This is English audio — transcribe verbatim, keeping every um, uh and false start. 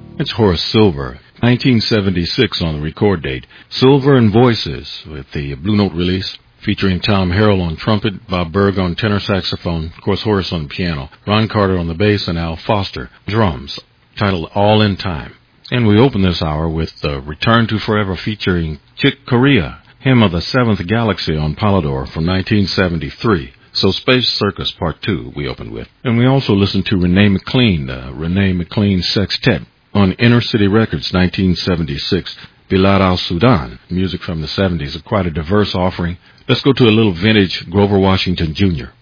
It's Horace Silver, nineteen seventy-six on the record date. Silver and Voices with the Blue Note release, featuring Tom Harrell on trumpet, Bob Berg on tenor saxophone, of course Horace on piano, Ron Carter on the bass, and Al Foster drums, titled All in Time. And we open this hour with the Return to Forever featuring Chick Corea, Hymn of the Seventh Galaxy on Polydor from nineteen seventy-three. So Space Circus Part two we opened with. And we also listened to Renee McLean, the Renee McLean Sextet, on Inner City Records, nineteen seventy-six, Bilad al-Sudan, music from the seventies, quite a diverse offering. Let's go to a little vintage Grover Washington Junior